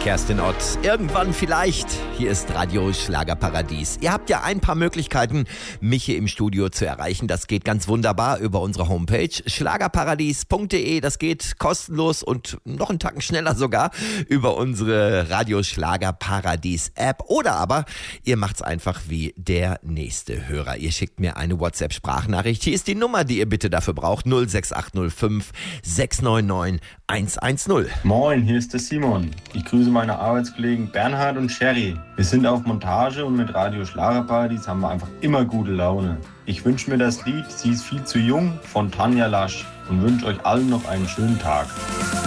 Kerstin Ott. Irgendwann vielleicht. Hier ist Radio Schlagerparadies. Ihr habt ja ein paar Möglichkeiten, mich hier im Studio zu erreichen. Das geht ganz wunderbar über unsere Homepage schlagerparadies.de. Das geht kostenlos und noch einen Tacken schneller sogar über unsere Radio Schlagerparadies App. Oder aber ihr macht's einfach wie der nächste Hörer. Ihr schickt mir eine WhatsApp-Sprachnachricht. Hier ist die Nummer, die ihr bitte dafür braucht. 06805 699 110. Moin, hier ist der Simon. Ich grüße meine Arbeitskollegen Bernhard und Sherry. Wir sind auf Montage und mit Radio Schlagerparadies haben wir einfach immer gute Laune. Ich wünsche mir das Lied "Sie ist viel zu jung" von Tanja Lasch und wünsche euch allen noch einen schönen Tag.